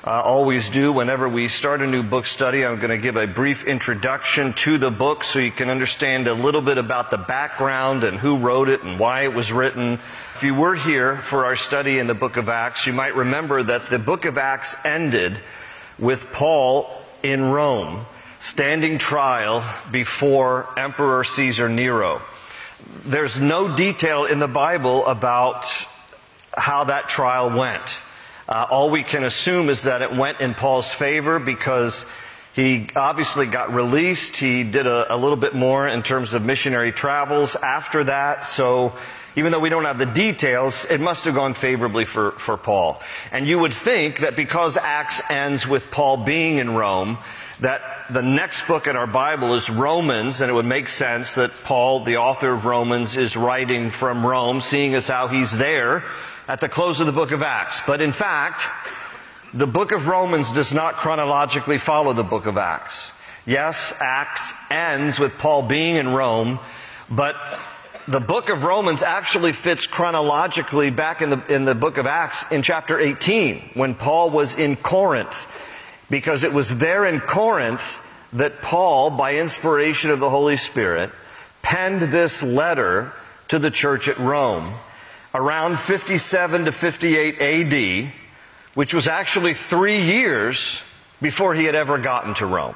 always do whenever we start a new book study. I'm going to give a brief introduction to the book so you can understand a little bit about the background and who wrote it and why it was written. If you were here for our study in the book of Acts, you might remember that the book of Acts ended with Paul in Rome, standing trial before Emperor Caesar Nero. There's no detail in the Bible about how that trial went. All we can assume is that it went in Paul's favor because he obviously got released. He did a little bit more in terms of missionary travels after that. So even though we don't have the details, it must have gone favorably for Paul. And you would think that because Acts ends with Paul being in Rome, that the next book in our Bible is Romans, and it would make sense that Paul, the author of Romans, is writing from Rome, seeing as how he's there at the close of the book of Acts. But in fact, the book of Romans does not chronologically follow the book of Acts. Yes, Acts ends with Paul being in Rome, but the book of Romans actually fits chronologically back in the book of Acts in chapter 18, when Paul was in Corinth, because it was there in Corinth that Paul, by inspiration of the Holy Spirit, penned this letter to the church at Rome around 57 to 58 AD, which was actually 3 years before he had ever gotten to Rome.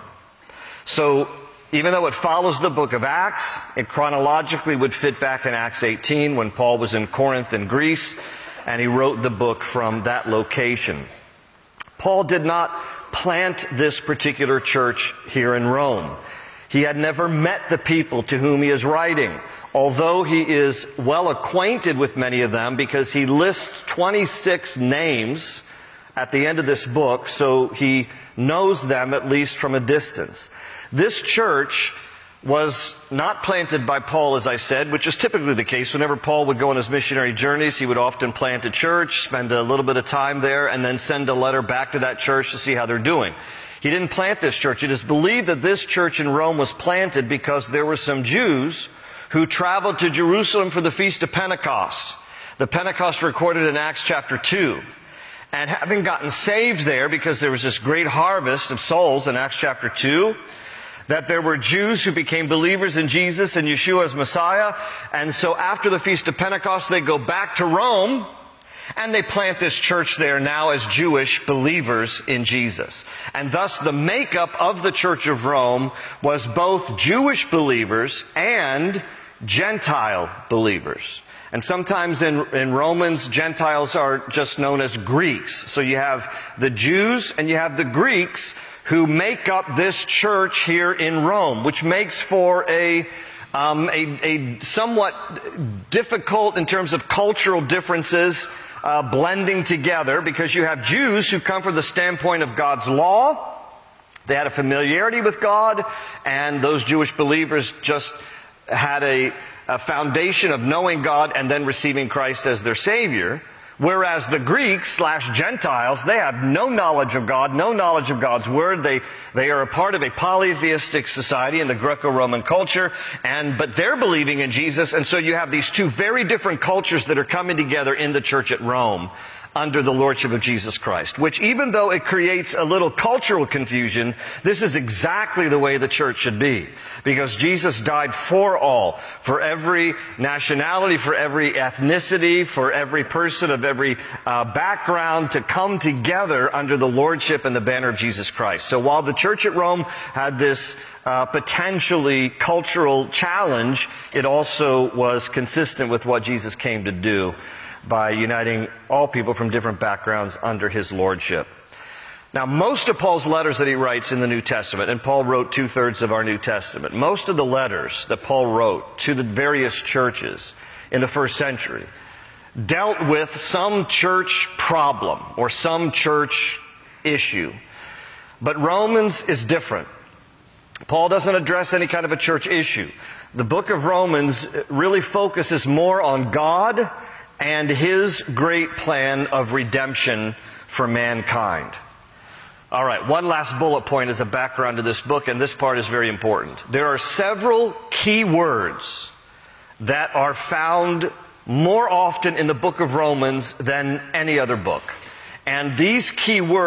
So even though it follows the book of Acts, it chronologically would fit back in Acts 18 when Paul was in Corinth in Greece, and he wrote the book from that location. Paul did not plant this particular church here in Rome. He had never met the people to whom he is writing, although he is well acquainted with many of them because he lists 26 names at the end of this book, so he knows them at least from a distance. This church was not planted by Paul, as I said, which is typically the case. Whenever Paul would go on his missionary journeys, he would often plant a church, spend a little bit of time there, and then send a letter back to that church to see how they're doing. He didn't plant this church. It is believed that this church in Rome was planted because there were some Jews who traveled to Jerusalem for the Feast of Pentecost. The Pentecost recorded in Acts chapter 2. And having gotten saved there, because there was this great harvest of souls in Acts chapter 2, that there were Jews who became believers in Jesus and Yeshua as Messiah. And so after the Feast of Pentecost, they go back to Rome, and they plant this church there now as Jewish believers in Jesus. And thus the makeup of the Church of Rome was both Jewish believers and Gentile believers. And sometimes in Romans, Gentiles are just known as Greeks. So you have the Jews and you have the Greeks who make up this church here in Rome, which makes for a somewhat difficult in terms of cultural differences blending together, because you have Jews who come from the standpoint of God's law. They had a familiarity with God, and those Jewish believers just had a foundation of knowing God and then receiving Christ as their Savior. Whereas the Greeks/Gentiles, they have no knowledge of God, no knowledge of God's Word. They are a part of a polytheistic society in the Greco-Roman culture, but they're believing in Jesus. And so you have these two very different cultures that are coming together in the church at Rome under the lordship of Jesus Christ, which, even though it creates a little cultural confusion, this is exactly the way the church should be. Because Jesus died for all, for every nationality, for every ethnicity, for every person of every background to come together under the lordship and the banner of Jesus Christ. So while the church at Rome had this potentially cultural challenge, it also was consistent with what Jesus came to do by uniting all people from different backgrounds under his lordship. Now, most of Paul's letters that he writes in the New Testament, and Paul wrote 2/3 of our New Testament, most of the letters that Paul wrote to the various churches in the first century dealt with some church problem or some church issue. But Romans is different. Paul doesn't address any kind of a church issue. The book of Romans really focuses more on God and his great plan of redemption for mankind. All right, one last bullet point as a background to this book, and this part is very important. There are several key words that are found more often in the book of Romans than any other book. And these key words